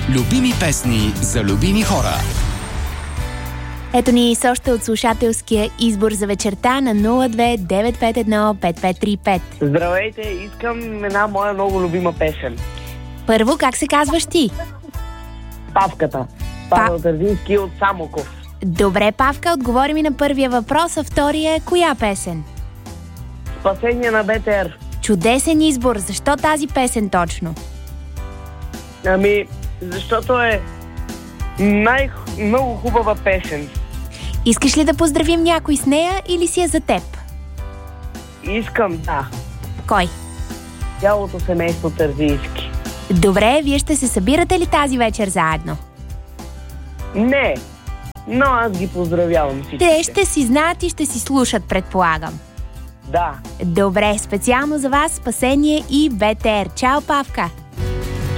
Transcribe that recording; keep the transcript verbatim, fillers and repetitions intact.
Любими песни за любими хора. Ето ни с още от слушателския избор за вечерта на нула две девет пет едно пет пет три пет. Здравейте, искам една моя много любима песен. Първо, как се казваш ти? Павката. Павел Тързийски от Самоков. Добре, Павка, отговори ми на първия въпрос, а втория е коя песен? Спасение на БТР. Чудесен избор. Защо тази песен точно? Ами, защото е най-много хубава песен. Искаш ли да поздравим някой с нея или си е за теб? Искам, да. Кой? Цялото семейство Тързийски. Добре, вие ще се събирате ли тази вечер заедно? Не, но аз ги поздравявам всички. Те ще си знаят и ще си слушат, предполагам. Да. Добре, специално за вас Спасение и БТР. Чао, Павка!